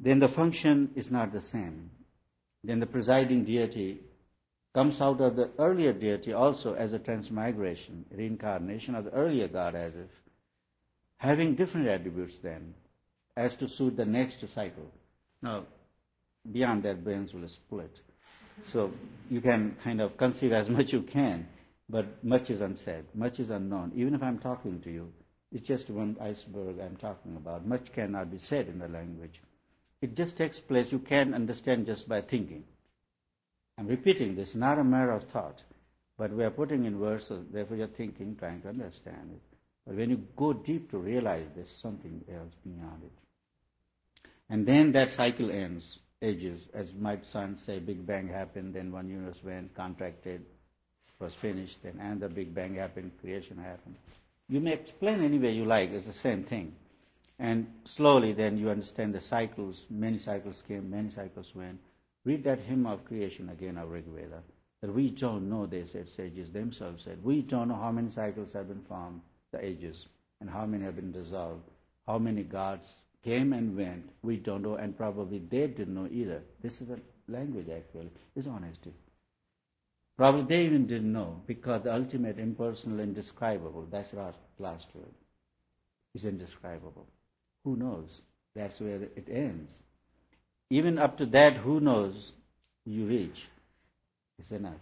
then the function is not the same. Then the presiding deity comes out of the earlier deity also as a transmigration, reincarnation of the earlier God, as if having different attributes then, as to suit the next cycle. Now, beyond that, brains will split. So you can kind of conceive as much you can, but much is unsaid, much is unknown. Even if I'm talking to you, it's just one iceberg I'm talking about. Much cannot be said in the language. It just takes place. You can't understand just by thinking. I'm repeating this, not a matter of thought, but we are putting in verses, therefore you're thinking, trying to understand it. But when you go deep to realize there's something else beyond it. And then that cycle ends, ages. As my son say, Big Bang happened, then one universe went, contracted, was finished, then another Big Bang happened, creation happened. You may explain any way you like, it's the same thing. And slowly then you understand the cycles, many cycles came, many cycles went. Read that hymn of creation again of Rig Veda. That we don't know, they said, sages themselves said, we don't know how many cycles have been formed, the ages, and how many have been dissolved, how many gods came and went, we don't know, and probably they didn't know either. This is the language actually, it's honesty. Probably they even didn't know, because the ultimate, impersonal, indescribable, that's the last word, is indescribable. Who knows? That's where it ends. Even up to that, who knows, you reach. It's enough.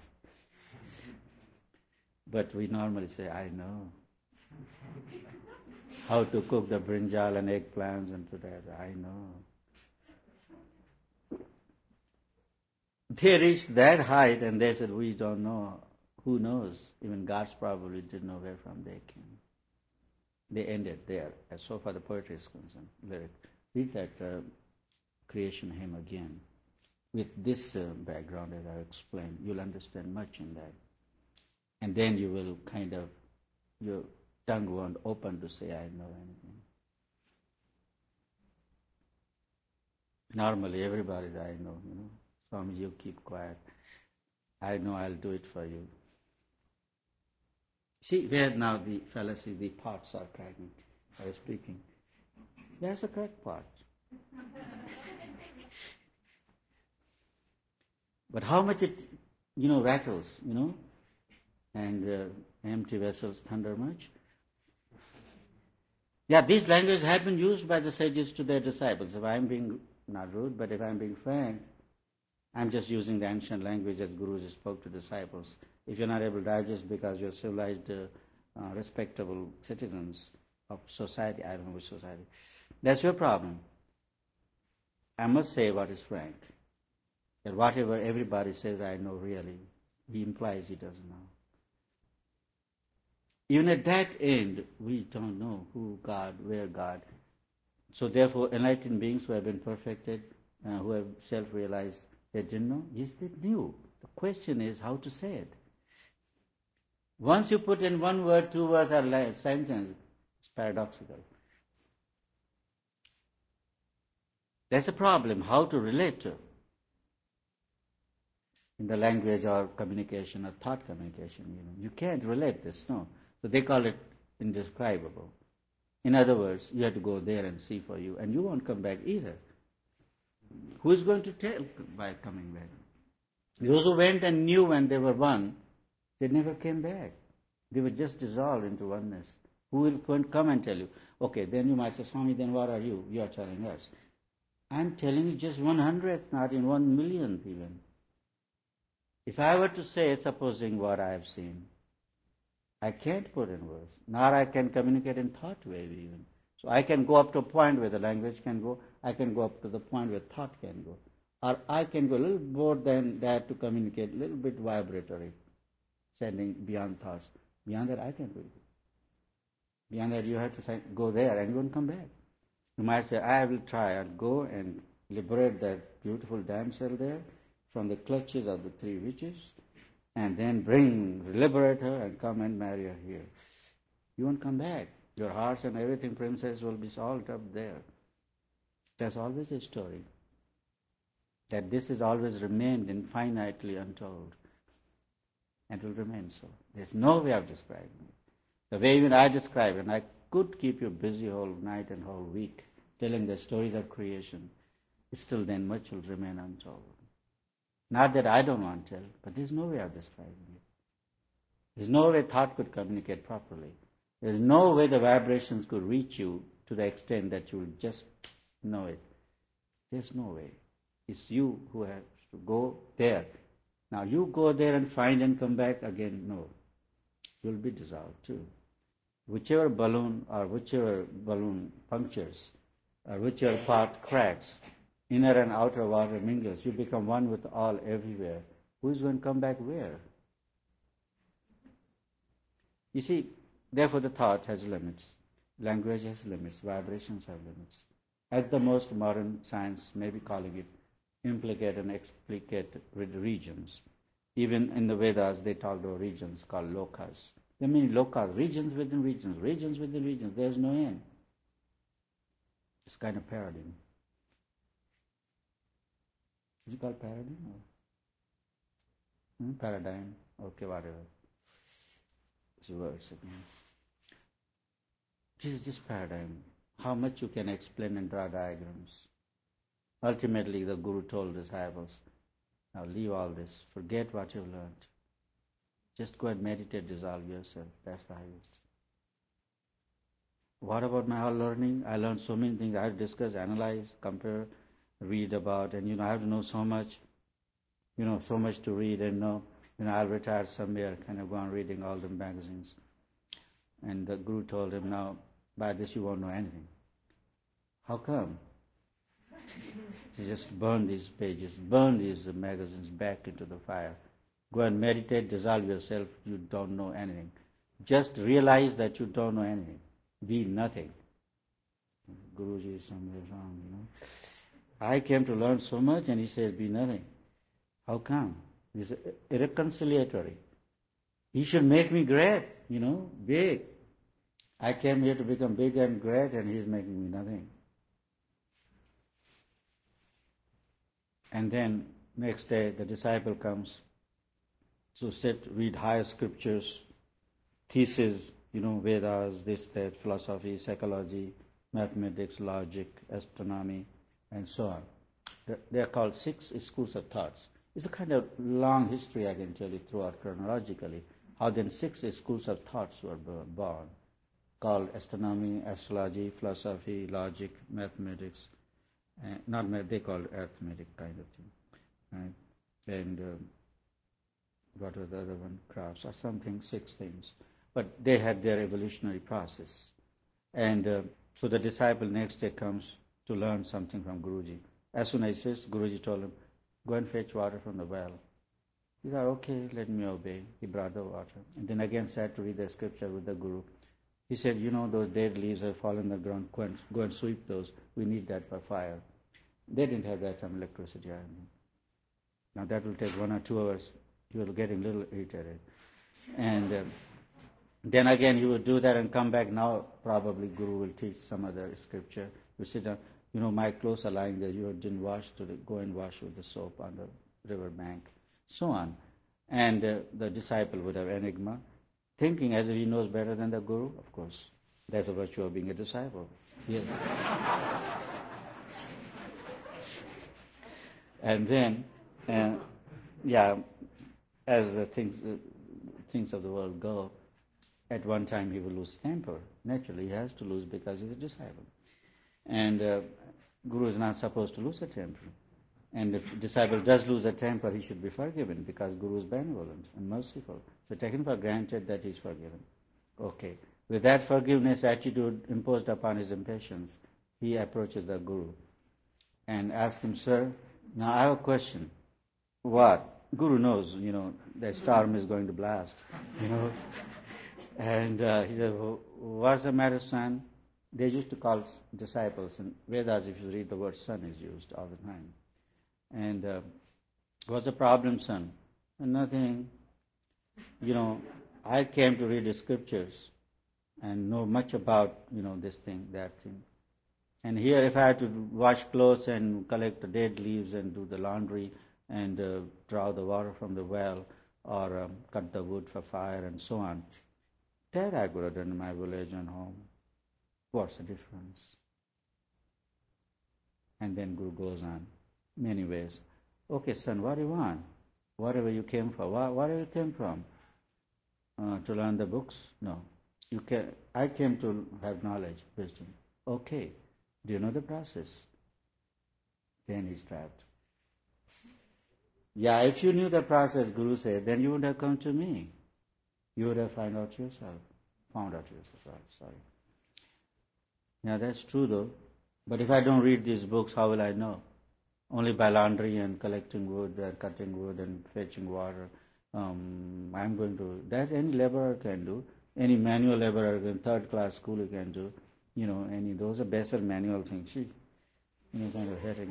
But we normally say, I know. How to cook the brinjal and eggplants and to that, I know. They reached that height and they said, we don't know. Who knows? Even gods probably didn't know where from they came. They ended there, as so far the poetry is concerned. Read that creation hymn again. With this background that I explained, you'll understand much in that. And then you will kind of, your tongue won't open to say, I know anything. Normally, everybody that I know, Swami, you keep quiet. I know I'll do it for you. See, where now the fallacy, the parts are cracking. I was speaking. There's a cracked part. But how much it, rattles, and empty vessels thunder much. Yeah, these languages have been used by the sages to their disciples. If I'm being not rude, but if I'm being frank, I'm just using the ancient language as Gurus spoke to disciples. If you're not able to digest because you're civilized, respectable citizens of society, I don't know which society, that's your problem. I must say what is frank. That whatever everybody says I know really, he implies he doesn't know. Even at that end, we don't know who God, where God. So therefore, enlightened beings who have been perfected, who have self-realized, they didn't know? Yes, they knew. The question is how to say it. Once you put in one word, two words, or sentence, it's paradoxical. That's a problem, how to relate to. In the language or communication or thought communication, you can't relate this, no. So they call it indescribable. In other words, you have to go there and see for you, and you won't come back either. Who is going to tell by coming back? Those who went and knew when they were one, they never came back. They were just dissolved into oneness. Who will come and tell you? Okay, then you might say, Swami, then what are you? You are telling us. I'm telling you just 100th, not in 1 millionth even. If I were to say, supposing what I have seen, I can't put in words, nor I can communicate in thought wave even. So I can go up to a point where the language can go, I can go up to the point where thought can go. Or I can go a little more than that to communicate, a little bit vibratory, sending beyond thoughts. Beyond that, I can do it. Beyond that, you have to go there and you won't come back. You might say, I will try. I'll go and liberate that beautiful damsel there from the clutches of the three witches, and then liberate her and come and marry her here. You won't come back. Your hearts and everything, princess, will be all up there. There's always a story. That this has always remained infinitely untold. And will remain so. There's no way of describing it. The way even I describe it, and I could keep you busy whole night and whole week telling the stories of creation. still then much will remain untold. Not that I don't want to tell, but there's no way of describing it. There's no way thought could communicate properly. There's no way the vibrations could reach you to the extent that you will just know it. There's no way. It's you who has to go there. Now you go there and find and come back again, no. You'll be dissolved too. Whichever balloon punctures, or whichever part cracks, inner and outer water mingles, you become one with all everywhere. Who's going to come back where? You see, therefore the thought has limits. Language has limits. Vibrations have limits. At the most, modern science may be calling it implicate and explicate regions. Even in the Vedas, they talk about regions called lokas. They mean lokas, regions within regions, regions within regions. There's no end. It's kind of paradigm. Is it called paradigm? Or? Paradigm, okay, whatever. It's words again. This is just paradigm. How much you can explain and draw diagrams. Ultimately, the Guru told his disciples, now leave all this, forget what you've learned. Just go and meditate, dissolve yourself. That's the highest. What about my whole learning? I learned so many things. I have to discuss, analyze, compare, read about, and I have to know so much. So much to read and know. I'll retire somewhere, kind of go on reading all the magazines. And the Guru told him, now, by this you won't know anything. How come? He just burn these pages, burn these magazines back into the fire. Go and meditate, dissolve yourself, you don't know anything. Just realize that you don't know anything. Be nothing. Guruji is somewhere wrong, I came to learn so much and he says, be nothing. How come? It's irreconciliatory. He should make me great, big. I came here to become big and great and he's making me nothing. And then next day the disciple comes to sit, read higher scriptures, thesis, Vedas, this, that, philosophy, psychology, mathematics, logic, astronomy, and so on. They are called 6 schools of thoughts. It's a kind of long history, I can tell you, throughout chronologically, how then 6 schools of thoughts were born, called astronomy, astrology, philosophy, logic, mathematics, they call it arithmetic kind of thing, right? And what was the other one? Crafts or something, 6 things. But they had their evolutionary process. And so the disciple next day comes to learn something from Guruji. As soon as he says, Guruji told him, go and fetch water from the well. He thought, okay, let me obey. He brought the water. And then again sat to read the scripture with the Guru. He said, those dead leaves have fallen on the ground. Go and sweep those. We need that for fire. They didn't have that time electricity. Now that will take 1 or 2 hours. He was getting a little irritated. And then again he would do that and come back. Now probably Guru will teach some other scripture. You sit down. My clothes are lying there. You didn't wash. Go and wash with the soap on the river bank. So on. And the disciple would have enigma, thinking as if he knows better than the Guru. Of course, that's a virtue of being a disciple. Yes. And then, as the things of the world go, at one time he will lose temper. Naturally, he has to lose because he's a disciple. And Guru is not supposed to lose a temper. And if the disciple does lose a temper, he should be forgiven because Guru is benevolent and merciful. So taken for granted that he is forgiven. Okay. With that forgiveness attitude imposed upon his impatience, he approaches the Guru and asks him, sir, now I have a question. What? Guru knows, the storm is going to blast, And he said, what's the matter, son? They used to call disciples, in Vedas, if you read the word son is used all the time. And what's the problem, son? Nothing. I came to read the scriptures and know much about, this thing, that thing. And here if I had to wash clothes and collect the dead leaves and do the laundry and draw the water from the well or cut the wood for fire and so on, that I could have done in my village and home. What's the difference? And then Guru goes on, many ways. Okay, son, what do you want? Whatever you came for. Wherever you came from? To learn the books? No. I came to have knowledge, wisdom. Okay. Do you know the process? Then he's trapped. Yeah, if you knew the process, Guru said, then you would have come to me. You would have found out yourself. Sorry. Yeah, that's true though. But if I don't read these books, how will I know? Only by laundry and collecting wood and cutting wood and fetching water. I'm going to, that any laborer can do. Any manual laborer in third class school you can do. Those are better manual things. Kind of hating.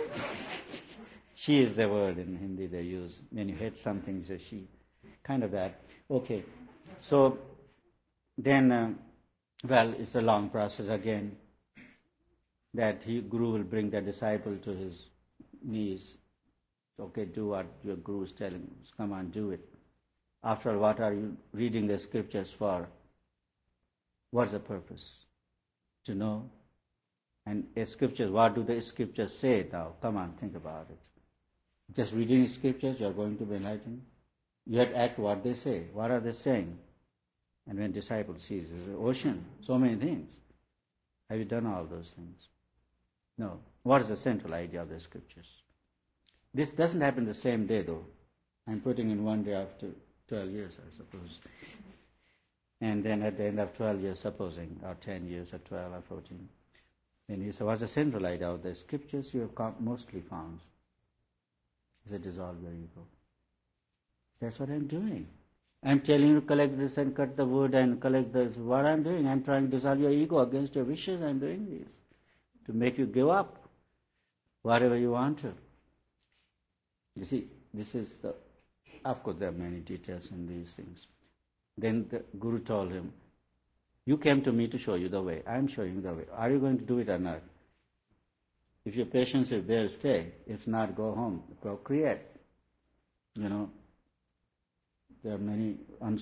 She is the word in Hindi they use. When you hate something, you say she. Kind of that. Okay. So, then, it's a long process again. That Guru will bring the disciple to his knees. Okay, do what your Guru is telling. Come on, do it. After all, what are you reading the scriptures for? What's the purpose? To know. And scriptures, what do the scriptures say now? Come on, think about it. Just reading scriptures, you are going to be enlightened. You have to act what they say. What are they saying? And when disciple sees, there's an ocean, so many things. Have you done all those things? No. What is the central idea of the scriptures? This doesn't happen the same day, though. I'm putting in one day after 12 years, I suppose. And then at the end of 12 years, supposing, or 10 years, or 12 or 14. Then he said, what's the central idea of the scriptures you have mostly found? He said, dissolve your ego. That's what I'm doing. I'm telling you to collect this and cut the wood and collect this. What I'm doing, I'm trying to dissolve your ego against your wishes. I'm doing this to make you give up whatever you want to. You see, this is of course there are many details in these things. Then the Guru told him, you came to me to show you the way. I'm showing you the way. Are you going to do it or not? If your patience is there, stay. If not, go home. Go create. There are many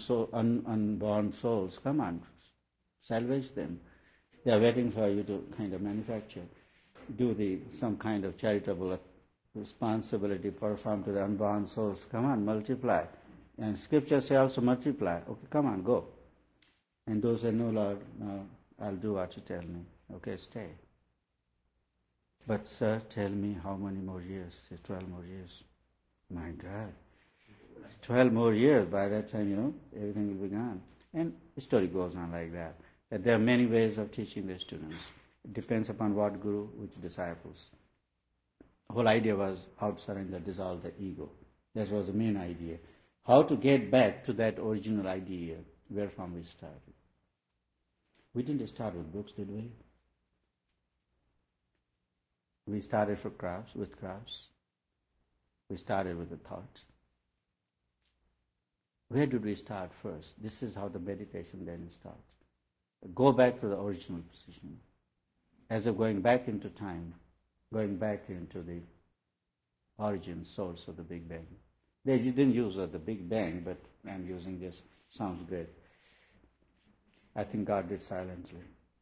unborn souls. Come on, salvage them. They are waiting for you to kind of manufacture. Do some kind of charitable responsibility performed to the unborn souls. Come on, multiply. And scriptures say also multiply. Okay, come on, go. And those say, no, Lord, no, I'll do what you tell me. Okay, stay. But sir, tell me how many more years? Say 12 more years. My God. 12 more years. By that time, everything will be gone. And the story goes on like that. That there are many ways of teaching the students. It depends upon what Guru, which disciples. The whole idea was how to surrender, dissolve the ego. That was the main idea. How to get back to that original idea where from we started. We didn't start with books, did we? We started with crafts. We started with the thought. Where did we start first? This is how the meditation then starts. Go back to the original position. As of going back into time, going back into the origin, source of the Big Bang. They didn't use the Big Bang, but I'm using this. Sounds great. I think God did silently.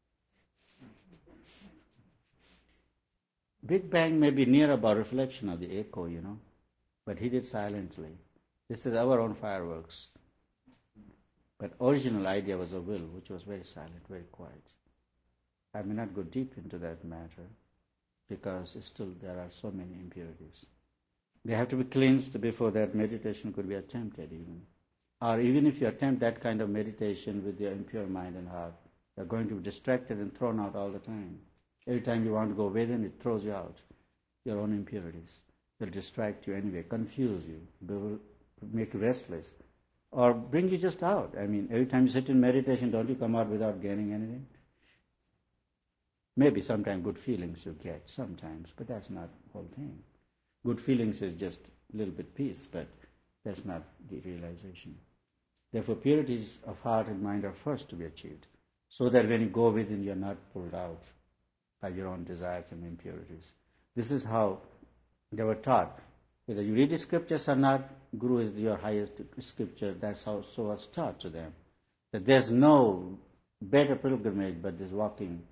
Big Bang may be near about reflection of the echo, but he did silently. This is our own fireworks. But original idea was a will, which was very silent, very quiet. I may not go deep into that matter, because still there are so many impurities. They have to be cleansed before that meditation could be attempted even. Or even if you attempt that kind of meditation with your impure mind and heart, you're going to be distracted and thrown out all the time. Every time you want to go within, it throws you out. Your own impurities will distract you anyway, confuse you, will make you restless, or bring you just out. Every time you sit in meditation, don't you come out without gaining anything? Maybe sometimes good feelings you get, sometimes, but that's not the whole thing. Good feelings is just a little bit peace, but that's not the realization. Therefore, purities of heart and mind are first to be achieved, so that when you go within, you're not pulled out by your own desires and impurities. This is how they were taught. Whether you read the scriptures or not, Guru is your highest scripture. That's how so was taught to them. That there's no better pilgrimage but this walking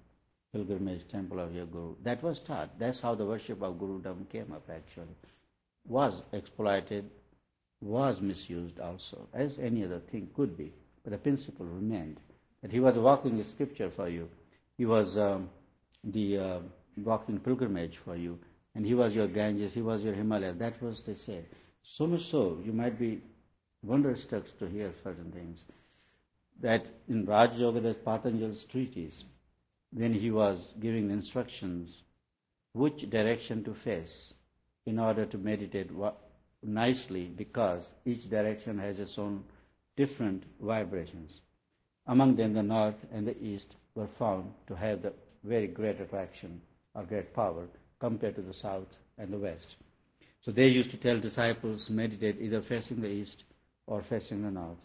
pilgrimage temple of your Guru. That was taught. That's how the worship of Gurudom came up actually. Was exploited, was misused also, as any other thing could be. But the principle remained that he was walking scripture for you. He was the walking pilgrimage for you. And he was your Ganges, he was your Himalaya. That was, they said. So much so, you might be wonderstruck to hear certain things. That in Raj Yoga, there's Patanjali's treatise, when he was giving instructions which direction to face in order to meditate nicely, because each direction has its own different vibrations. Among them, the north and the east were found to have the very great attraction or great power compared to the south and the west. So they used to tell disciples, meditate either facing the east or facing the north.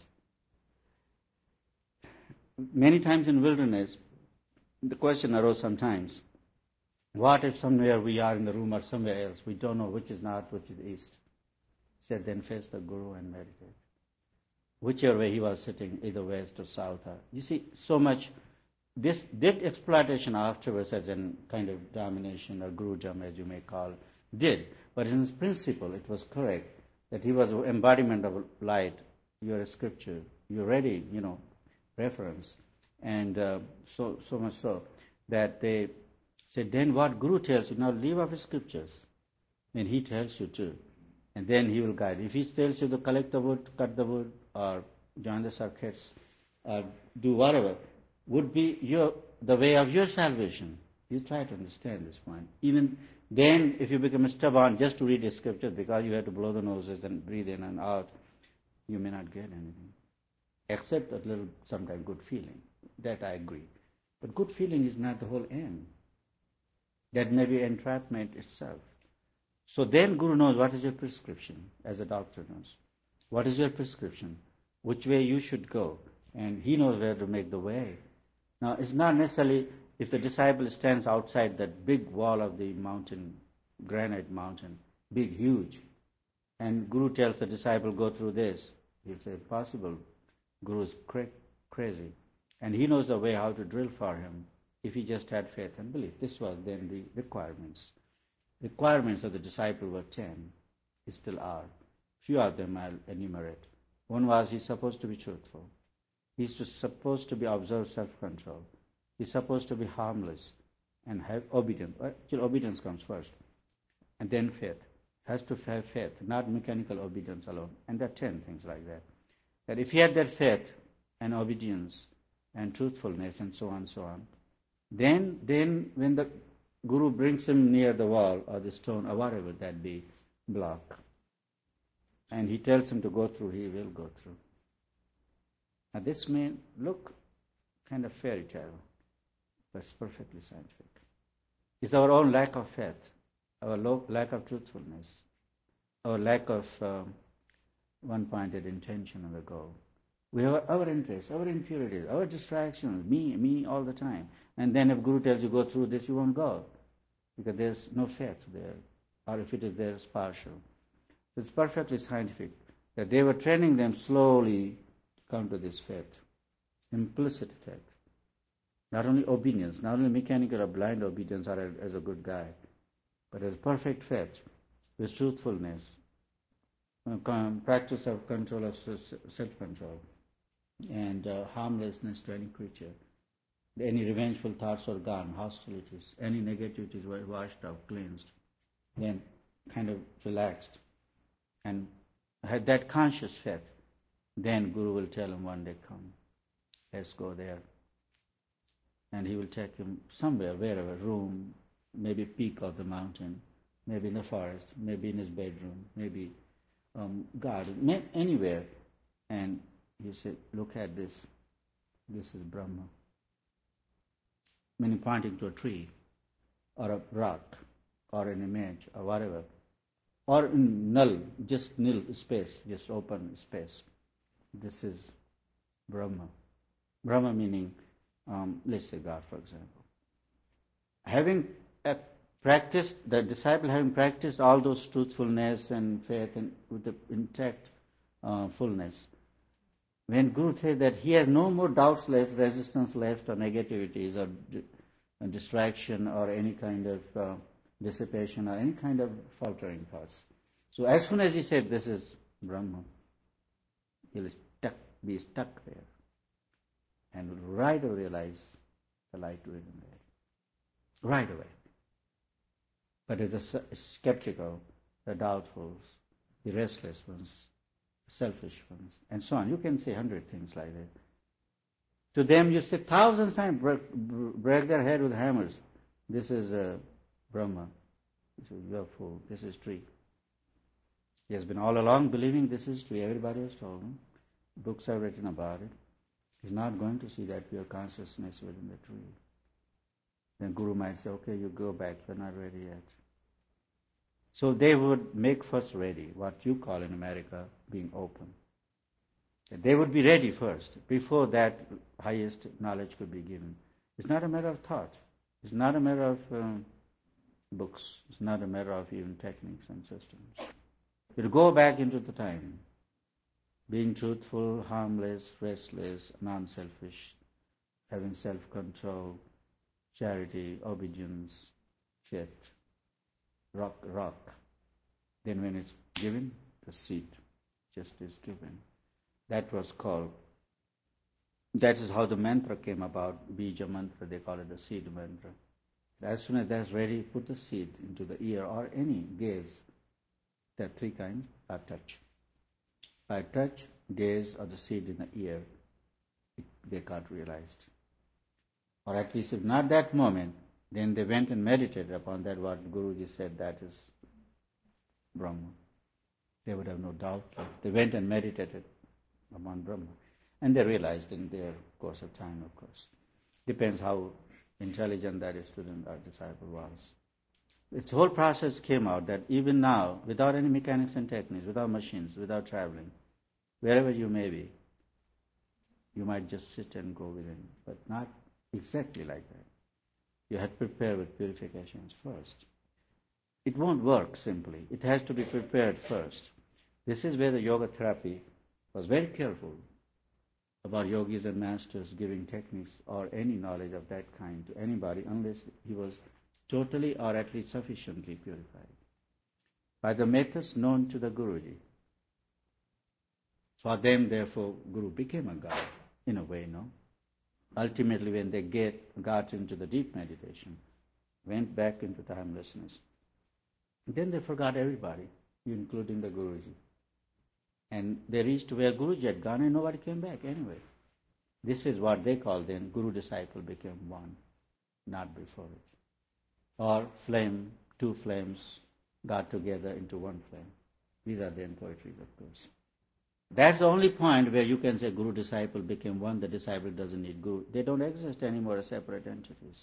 Many times in wilderness, the question arose sometimes, what if somewhere we are in the room or somewhere else, we don't know which is north, which is east? He said, then face the Guru and meditate. Whichever way he was sitting, either west or south. You see, so much, this did exploitation afterwards as a kind of domination or Gurujam, as you may call it, did. But in its principle, it was correct that he was an embodiment of light. You're a scripture. You're ready, reference. And so much so that they said, then what Guru tells you, now leave off his scriptures. Then he tells you too. And then he will guide. If he tells you to collect the wood, cut the wood, or join the circuits, or do whatever, would be the way of your salvation. You try to understand this point. Even then, if you become stubborn just to read the scriptures because you have to blow the noses and breathe in and out, you may not get anything. Except a little, sometimes good feeling. That I agree. But good feeling is not the whole end. That may be entrapment itself. So then Guru knows what is your prescription, as a doctor knows. What is your prescription? Which way you should go? And he knows where to make the way. Now, it's not necessarily if the disciple stands outside that big wall of the mountain, granite mountain, big, huge, and Guru tells the disciple, go through this. He'll say, possible. Guru is crazy. And he knows the way how to drill for him if he just had faith and belief. This was then the requirements. Requirements of the disciple were 10. They still are. Few of them I'll enumerate. One was he's supposed to be truthful. He's supposed to be observe self-control. He's supposed to be harmless and have obedience. Actually, obedience comes first. And then faith. Has to have faith, not mechanical obedience alone. And there are 10 things like that. That if he had that faith and obedience and truthfulness and so on, then when the Guru brings him near the wall or the stone or whatever that be, block, and he tells him to go through, he will go through. Now this may look kind of fairy tale, but it's perfectly scientific. It's our own lack of faith, our lack of truthfulness, our lack of one-pointed intention on the goal. We have our interests, our impurities, our distractions, me all the time. And then if Guru tells you go through this, you won't go. Because there's no faith there. Or if it is there, it's partial. It's perfectly scientific that they were training them slowly to come to this faith. Implicit faith. Not only obedience, not only mechanical or blind obedience or as a good guy, but as perfect faith with truthfulness, practice of control of self-control, and harmlessness to any creature. Any revengeful thoughts are gone, hostilities, any negativities were washed out, cleansed, then kind of relaxed. And had that conscious faith, then Guru will tell him one day, come, let's go there. And he will take him somewhere, wherever, room, maybe peak of the mountain, maybe in the forest, maybe in his bedroom, maybe garden, anywhere. And he said, look at this. This is Brahma. Meaning pointing to a tree, or a rock, or an image, or whatever. Or in null, just nil space, just open space. This is Brahma. Brahma meaning, let's say God, for example. Having practiced, the disciple having practiced all those truthfulness and faith and with the intact fullness, when Guru said that he has no more doubts left, resistance left, or negativities, or distraction or any kind of dissipation or any kind of faltering thoughts. So as soon as he said this is Brahma, he'll be stuck there and will right away realize the light within there. Right away. But the skeptical, the doubtfuls, the restless ones, the selfish ones, and so on. You can say 100 things like that. To them, you say 1,000 times, break their head with hammers. This is Brahma. This is you're fool. This is tree. He has been all along believing this is tree. Everybody has told him. Books are written about it. He's not going to see that pure consciousness within the tree. Then Guru might say, okay, you go back. We're not ready yet. So they would make first ready, what you call in America being open. They would be ready first, before that highest knowledge could be given. It's not a matter of thought. It's not a matter of books. It's not a matter of even techniques and systems. You'll go back into the time, being truthful, harmless, restless, non-selfish, having self-control, charity, obedience, faith, rock. Then when it's given, the seed just is given. That was called, that is how the mantra came about, Bija mantra, they call it the seed mantra. As soon as that's ready, put the seed into the ear or any gaze. There are three kinds, by touch. By touch, gaze, or the seed in the ear, they can't realize it. Or at least if not that moment, then they went and meditated upon that, what Guruji said, that is Brahma. They would have no doubt. They went and meditated upon Brahma. And they realized in their course of time, of course. Depends how intelligent that student or disciple was. Its whole process came out that even now, without any mechanics and techniques, without machines, without traveling, wherever you may be, you might just sit and go within, but not exactly like that. You have to prepare with purifications first. It won't work simply. It has to be prepared first. This is where the yoga therapy was very careful about yogis and masters giving techniques or any knowledge of that kind to anybody unless he was totally or at least sufficiently purified by the methods known to the Guruji. For them, therefore, Guru became a god in a way, no? Ultimately, when they got into the deep meditation, went back into timelessness, then they forgot everybody, including the Guruji. And they reached where Guruji had gone and nobody came back anyway. This is what they call then Guru-disciple became one, not before it. Or flame, two flames got together into one flame. These are then poetries, of course. That's the only point where you can say Guru-disciple became one, the disciple doesn't need Guru. They don't exist anymore as separate entities.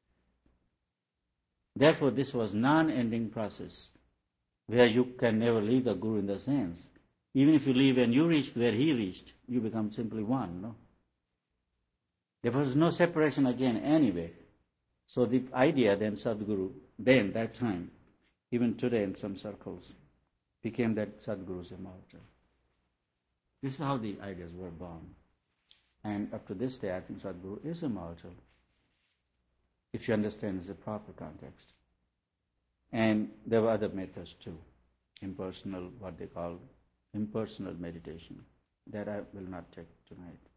Therefore, this was non-ending process where you can never leave the Guru in the sense. Even if you leave and you reach where he reached, you become simply one, no? There was no separation again anyway. So the idea then Sadguru, then that time, even today in some circles, became that Sadguru is immortal. This is how the ideas were born. And up to this day, I think Sadguru is immortal, if you understand the proper context. And there were other methods too, impersonal, what they call impersonal meditation, that I will not take tonight.